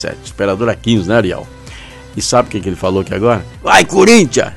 Operadora 15, né, Ariel? E sabe o que ele falou aqui agora? Vai, Corinthians!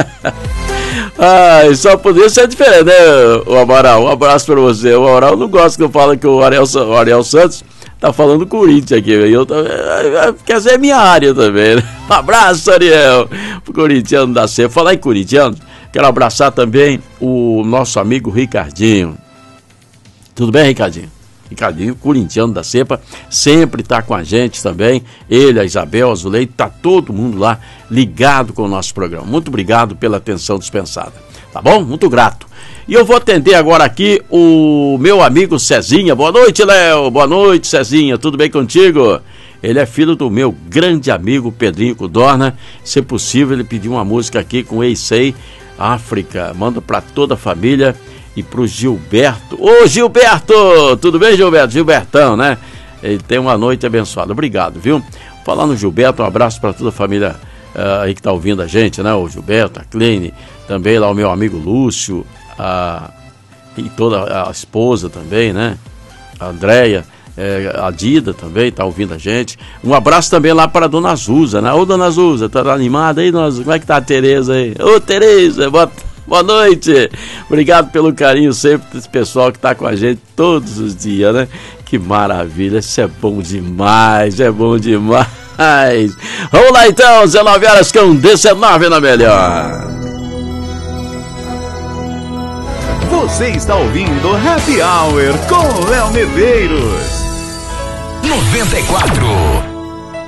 Só podia ser diferente, né, o Amaral? Um abraço pra você. O Amaral não gosta que eu fale que o Ariel Santos tá falando Corinthians aqui. Quer dizer, é minha área também, né? Um abraço, Ariel, pro corintiano da Cepa. Falar em corintiano, quero abraçar também o nosso amigo Ricardinho. Tudo bem, Ricardinho? Ricardinho, corintiano da Cepa, sempre está com a gente também. Ele, a Isabel, a Zuleide, está todo mundo lá ligado com o nosso programa. Muito obrigado pela atenção dispensada. Tá bom? Muito grato. E eu vou atender agora aqui o meu amigo Cezinha. Boa noite, Léo. Boa noite, Cezinha. Tudo bem contigo? Ele é filho do meu grande amigo Pedrinho Codorna. Se possível, ele pediu uma música aqui com Eisei África. Manda para toda a família. E pro Gilberto. Ô, Gilberto! Tudo bem, Gilberto? Gilbertão, né? Ele tem uma noite abençoada. Obrigado, viu? Falando no Gilberto, um abraço para toda a família aí que tá ouvindo a gente, né? O Gilberto, a Kleine, também lá o meu amigo Lúcio, e toda a esposa também, né? A Andréia, a Dida também tá ouvindo a gente. Um abraço também lá para a Dona Azusa, né? Ô, Dona Azusa, tá animada aí, Dona Azusa? Como é que tá a Tereza aí? Ô, Tereza, boa noite, obrigado pelo carinho sempre desse pessoal que está com a gente todos os dias, né? Que maravilha, isso é bom demais, é bom demais. Vamos lá então, 19 horas com 19 na melhor. Você está ouvindo Happy Hour com Léo Medeiros. 94.